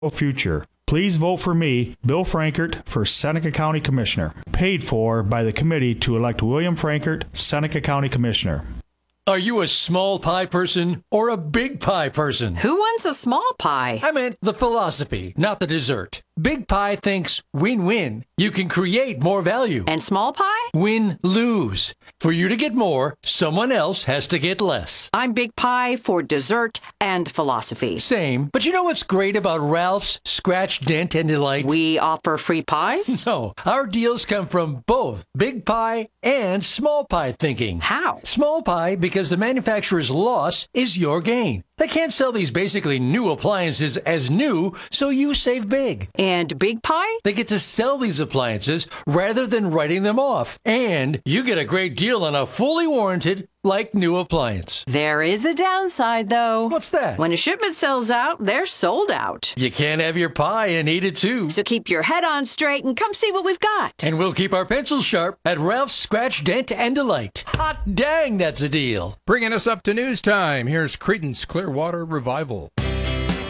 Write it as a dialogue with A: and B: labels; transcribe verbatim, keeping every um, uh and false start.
A: future. Please vote for me, Bill Frankert, for Seneca County Commissioner. Paid for by the committee to elect William Frankert, Seneca County Commissioner.
B: Are you a small pie person or a big pie person?
C: Who wants a small pie?
B: I meant the philosophy, not the dessert. Big pie thinks win-win. You can create more value.
C: And small pie?
B: Win-lose. For you to get more, someone else has to get less.
C: I'm big pie for dessert and philosophy.
B: Same. But you know what's great about Ralph's Scratch, Dent, and Delight?
C: We offer free pies?
B: No. Our deals come from both big pie and small pie thinking.
C: How?
B: Small pie because the manufacturer's loss is your gain. They can't sell these basically new appliances as new, so you save big.
C: And big pie?
B: They get to sell these appliances rather than writing them off. And you get a great deal on a fully warranted, like new appliance.
C: There is a downside, though.
B: What's that?
C: When a shipment sells out, they're sold out.
B: You can't have your pie and eat it too.
C: So keep your head on straight and come see what we've got.
B: And we'll keep our pencils sharp at Ralph's Scratch, Dent, and Delight. Hot dang, that's a deal.
D: Bringing us up to news time, here's Creedence Clearwater Revival.